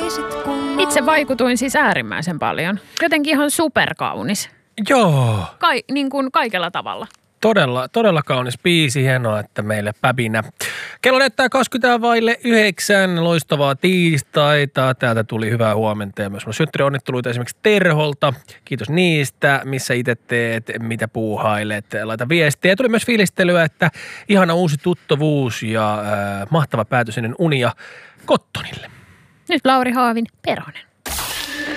Itse vaikutuin siis äärimmäisen paljon. Jotenkin ihan superkaunis. Joo. Niin kuin kaikella tavalla. Todella kaunis biisi. Hienoa, että meille päbinä. Kello näyttää 8:20, loistavaa tiistaita. Täältä tuli hyvää huomenta ja myös synttärionnitteluita esimerkiksi Terholta. Kiitos niistä, missä itse teet, mitä puuhailet. Laita viestiä. Tuli myös fiilistelyä, että ihana uusi tuttavuus ja mahtava päätös ennen unia Kottonille. Nyt Lauri Haavin Perhonen.